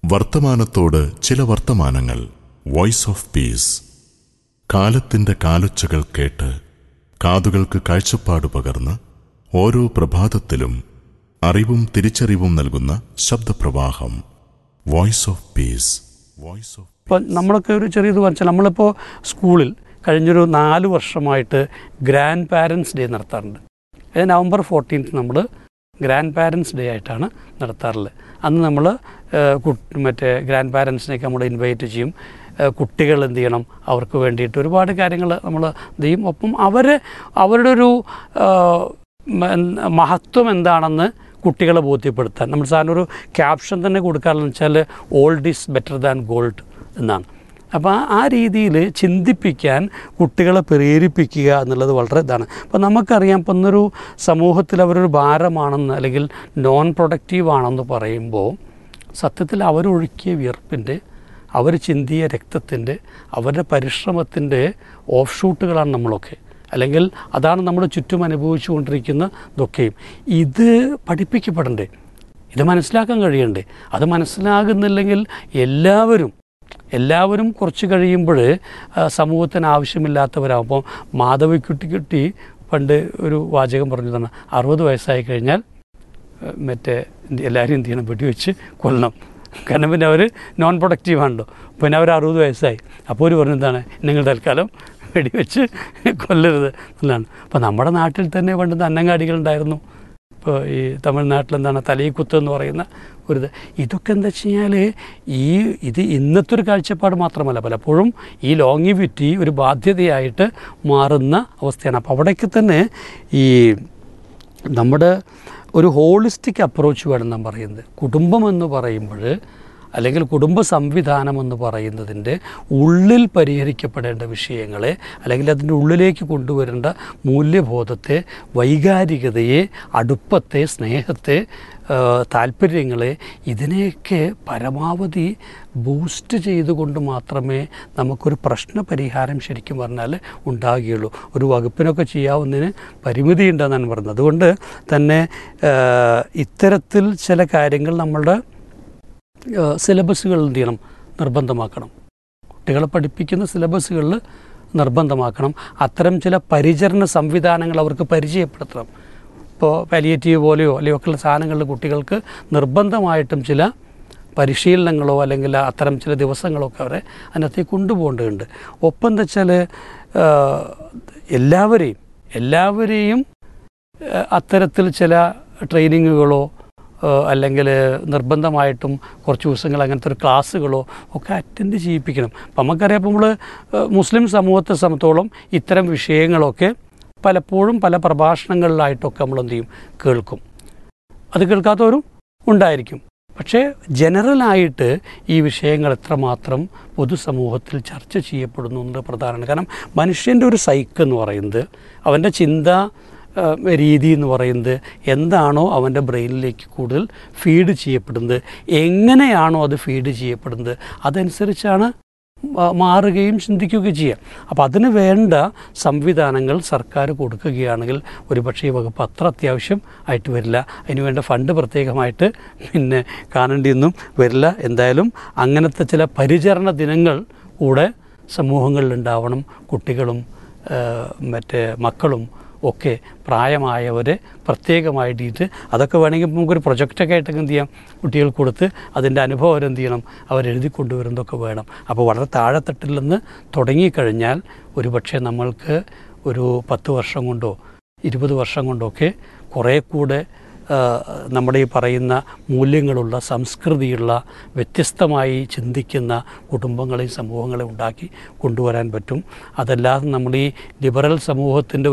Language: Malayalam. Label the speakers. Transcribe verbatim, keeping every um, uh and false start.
Speaker 1: വർത്തമാനത്തോട് ചില വർത്തമാനങ്ങൾ. Voice of peace. കാലത്തിന്റെ കാലൊച്ചകൾ കേട്ട് കാതുകൾക്ക് കാഴ്ചപ്പാട് പകർന്ന് ഓരോ പ്രഭാതത്തിലും അറിവും തിരിച്ചറിവും നൽകുന്ന ശബ്ദപ്രവാഹം. Voice of peace. Voice of
Speaker 2: ഇപ്പം നമ്മളൊക്കെ ഒരു ചെറിയത് പറഞ്ഞാൽ നമ്മളിപ്പോൾ സ്കൂളിൽ കഴിഞ്ഞൊരു നാല് വർഷമായിട്ട് ഗ്രാൻഡ് പാരൻസ് ഡേ നടത്താറുണ്ട്. അത് നവംബർ ഫോർട്ടീൻത്ത് നമ്മൾ ഗ്രാൻഡ് പാരൻസ് ഡേ ആയിട്ടാണ് നടത്താറുള്ളത്. അന്ന് നമ്മൾ മറ്റേ ഗ്രാൻഡ് പാരൻസിനെയൊക്കെ നമ്മൾ ഇൻവൈറ്റ് ചെയ്യും. കുട്ടികൾ എന്ത് ചെയ്യണം, അവർക്ക് വേണ്ടിയിട്ട് ഒരുപാട് കാര്യങ്ങൾ നമ്മൾ എന്ത് ചെയ്യും. ഒപ്പം അവർ അവരുടെ ഒരു മഹത്വം എന്താണെന്ന് കുട്ടികളെ ബോധ്യപ്പെടുത്താൻ നമ്മൾ സാധാരണ ഒരു ക്യാപ്ഷൻ തന്നെ കൊടുക്കാറെന്ന് വെച്ചാൽ old is better than gold എന്നാണ്. അപ്പോൾ ആ രീതിയിൽ ചിന്തിപ്പിക്കാൻ കുട്ടികളെ പ്രേരിപ്പിക്കുക എന്നുള്ളത് വളരെ ഇതാണ്. അപ്പോൾ നമുക്കറിയാം, ഇപ്പം ഇന്നൊരു സമൂഹത്തിൽ അവരൊരു ഭാരമാണെന്ന് അല്ലെങ്കിൽ നോൺ പ്രൊഡക്റ്റീവ് ആണെന്ന് പറയുമ്പോൾ സത്യത്തിൽ അവരൊഴുക്കിയ വിയർപ്പിൻ്റെ, അവർ ചിന്തിയ രക്തത്തിൻ്റെ, അവരുടെ പരിശ്രമത്തിൻ്റെ ഓഫ് ഷൂട്ടുകളാണ് നമ്മളൊക്കെ. അല്ലെങ്കിൽ അതാണ് നമ്മൾ ചുറ്റും അനുഭവിച്ചു കൊണ്ടിരിക്കുന്ന ഇതൊക്കെയും. ഇത് പഠിപ്പിക്കപ്പെടണ്ടേ, ഇത് മനസ്സിലാക്കാൻ കഴിയണ്ടേ? അത് മനസ്സിലാകുന്നില്ലെങ്കിൽ എല്ലാവരും എല്ലാവരും കുറച്ച് കഴിയുമ്പോൾ സമൂഹത്തിന് ആവശ്യമില്ലാത്തവരാകും. അപ്പോൾ മാധവിക്കുട്ടി കുട്ടി പണ്ട് ഒരു വാചകം പറഞ്ഞു തന്നെ, അറുപത് വയസ്സായി കഴിഞ്ഞാൽ മറ്റേ എല്ലാവരും എന്ത് ചെയ്യണം, വെടിവെച്ച് കൊല്ലണം. കാരണം പിന്നെ അവർ നോൺ പ്രൊഡക്റ്റീവാണല്ലോ. പിന്നെ അവർ അറുപത് വയസ്സായി. അപ്പോൾ അവർ പറഞ്ഞതാണ്, നിങ്ങൾ തൽക്കാലം വെടിവെച്ച് കൊല്ലരുത് എന്നുള്ളതാണ്. അപ്പോൾ നമ്മുടെ നാട്ടിൽ തന്നെ പണ്ട് അന്നങ്ങാടികളുണ്ടായിരുന്നു. ഇപ്പോൾ ഈ തമിഴ്നാട്ടിൽ എന്താണ് തലയിക്കുത്ത് എന്ന് പറയുന്ന ഒരു ഇത്. ഇതൊക്കെ എന്താ വെച്ച് കഴിഞ്ഞാൽ ഈ ഇത് ഇന്നത്തെ ഒരു കാഴ്ചപ്പാട് മാത്രമല്ല, പലപ്പോഴും ഈ ലോങ്ങിവിറ്റി ഒരു ബാധ്യതയായിട്ട് മാറുന്ന അവസ്ഥയാണ്. അപ്പോൾ അവിടേക്ക് തന്നെ ഈ നമ്മുടെ ഒരു ഹോളിസ്റ്റിക് അപ്രോച്ച് വേണം നാം പറയുന്നത്. കുടുംബം എന്ന് പറയുമ്പോൾ അല്ലെങ്കിൽ കുടുംബ സംവിധാനം എന്ന് പറയുന്നതിൻ്റെ ഉള്ളിൽ പരിഹരിക്കപ്പെടേണ്ട വിഷയങ്ങളെ അല്ലെങ്കിൽ അതിൻ്റെ ഉള്ളിലേക്ക് കൊണ്ടുവരേണ്ട മൂല്യബോധത്തെ, വൈകാരികതയെ, അടുപ്പത്തെ, സ്നേഹത്തെ, താല്പര്യങ്ങളെ, ഇതിനെയൊക്കെ പരമാവധി ബൂസ്റ്റ് ചെയ്തുകൊണ്ട് മാത്രമേ നമുക്കൊരു പ്രശ്ന പരിഹാരം ശരിക്കും പറഞ്ഞാൽ ഉണ്ടാകുകയുള്ളൂ. ഒരു വകുപ്പിനൊക്കെ ചെയ്യാവുന്നതിന് പരിമിതി ഉണ്ടെന്നാണ് പറയുന്നത്. അതുകൊണ്ട് തന്നെ ഇത്തരത്തിൽ ചില കാര്യങ്ങൾ നമ്മളുടെ സിലബസുകൾ എന്ത് ചെയ്യണം, നിർബന്ധമാക്കണം. കുട്ടികളെ പഠിപ്പിക്കുന്ന സിലബസുകളിൽ നിർബന്ധമാക്കണം. അത്തരം ചില പരിചരണ സംവിധാനങ്ങൾ അവർക്ക് പരിചയപ്പെടുത്തണം. ഇപ്പോൾ പാലിയേറ്റീവ് പോലെയോ അല്ലെങ്കിൽ ഒക്കെയുള്ള സാധനങ്ങളിൽ കുട്ടികൾക്ക് നിർബന്ധമായിട്ടും ചില പരിശീലനങ്ങളോ അല്ലെങ്കിൽ അത്തരം ചില ദിവസങ്ങളൊക്കെ അവരെ അതിനകത്തേക്ക് കൊണ്ടുപോകേണ്ടതുണ്ട്. ഒപ്പം എന്താ വെച്ചാൽ എല്ലാവരെയും എല്ലാവരെയും അത്തരത്തിൽ ചില ട്രെയിനിങ്ങുകളോ അല്ലെങ്കിൽ നിർബന്ധമായിട്ടും കുറച്ച് ദിവസങ്ങൾ അങ്ങനത്തെ ഒരു ക്ലാസ്സുകളോ ഒക്കെ അറ്റൻഡ് ചെയ്യിപ്പിക്കണം. അപ്പം നമുക്കറിയാം, ഇപ്പോൾ നമ്മൾ മുസ്ലിം സമൂഹത്തെ സംബന്ധിച്ചോളം ഇത്തരം വിഷയങ്ങളൊക്കെ പലപ്പോഴും പല പ്രഭാഷണങ്ങളിലായിട്ടൊക്കെ നമ്മൾ എന്ത് ചെയ്യും, കേൾക്കും. അത് കേൾക്കാത്തവരും ഉണ്ടായിരിക്കും. പക്ഷേ ജനറലായിട്ട് ഈ വിഷയങ്ങൾ എത്രമാത്രം പൊതുസമൂഹത്തിൽ ചർച്ച ചെയ്യപ്പെടുന്നു എന്നത് പ്രധാനമാണ്. കാരണം മനുഷ്യൻ്റെ ഒരു സൈക്ക് എന്ന് പറയുന്നത്, അവൻ്റെ ചിന്ത രീതി എന്ന് പറയുന്നത് എന്താണോ അവൻ്റെ ബ്രെയിനിലേക്ക് കൂടുതൽ ഫീഡ് ചെയ്യപ്പെടുന്നത്, എങ്ങനെയാണോ അത് ഫീഡ് ചെയ്യപ്പെടുന്നത്, അതനുസരിച്ചാണ് മാറുകയും ചിന്തിക്കുകയും ചെയ്യുക. അപ്പോൾ അതിന് വേണ്ട സംവിധാനങ്ങൾ സർക്കാർ കൊടുക്കുകയാണെങ്കിൽ ഒരുപക്ഷേ ഈ വകുപ്പ് അത്ര അത്യാവശ്യം ആയിട്ട് വരില്ല. അതിന് വേണ്ട ഫണ്ട് പ്രത്യേകമായിട്ട് പിന്നെ കാണേണ്ടിയൊന്നും വരില്ല. എന്തായാലും അങ്ങനത്തെ ചില പരിചരണ ദിനങ്ങൾ കൂടെ സമൂഹങ്ങളിലുണ്ടാവണം. കുട്ടികളും മറ്റേ മക്കളും ഒക്കെ പ്രായമായവരെ പ്രത്യേകമായിട്ട് അതൊക്കെ വേണമെങ്കിൽ നമുക്കൊരു പ്രൊജക്റ്റൊക്കെ ആയിട്ടൊക്കെ എന്ത് ചെയ്യാം, കുട്ടികൾ കൊടുത്ത് അതിൻ്റെ അനുഭവം അവരെന്ത് ചെയ്യണം, അവരെഴുതി കൊണ്ടുവരുന്നതൊക്കെ വേണം. അപ്പോൾ വളരെ താഴെത്തട്ടിൽ നിന്ന് തുടങ്ങിക്കഴിഞ്ഞാൽ ഒരുപക്ഷെ നമ്മൾക്ക് ഒരു പത്ത് വർഷം കൊണ്ടോ ഇരുപത് വർഷം കൊണ്ടൊക്കെ കുറേ കൂടെ നമ്മുടെ ഈ പറയുന്ന മൂല്യങ്ങളുള്ള, സംസ്കൃതിയുള്ള, വ്യത്യസ്തമായി ചിന്തിക്കുന്ന കുടുംബങ്ങളെയും സമൂഹങ്ങളെ ഉണ്ടാക്കി കൊണ്ടുവരാൻ പറ്റും. അതല്ലാതെ നമ്മൾ ഈ ലിബറൽ സമൂഹത്തിൻ്റെ